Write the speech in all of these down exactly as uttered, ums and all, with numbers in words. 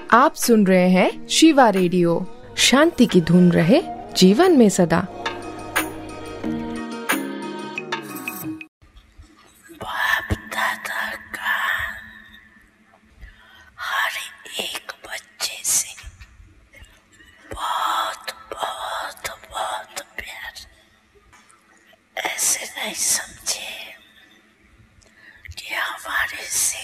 आप सुन रहे हैं शिवा रेडियो। शांति की धुन रहे जीवन में सदा। बाप दादा का हर एक बच्चे से बहुत बहुत बहुत प्यार। ऐसे नहीं समझे कि हमारे से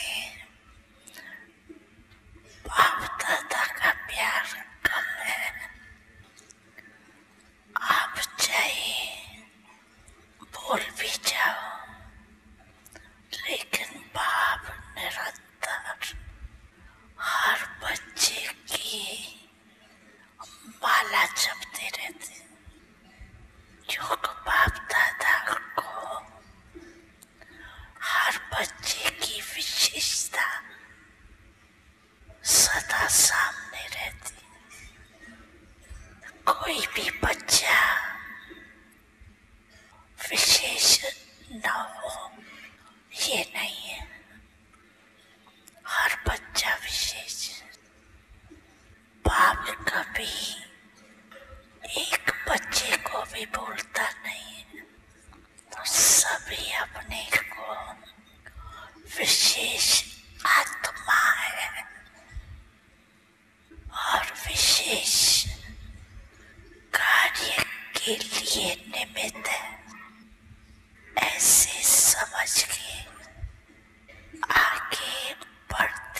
बाप दादा का प्यार कम है। आप चाहे बोल भी जाओ, लेकिन बाप निरंतर हर बच्चे की माला जपते रहते, क्योंकि बाप दादा को हर बच्चे की विशेषता सदा सामने रहती। कोई भी बच्चा विशेष न हो ये नहीं है, हर बच्चा विशेष। बाप कभी एक बच्चे को भी भूलता नहीं है, तो सभी अपने को विशेष आत्मा है और विशेष कार्य के लिए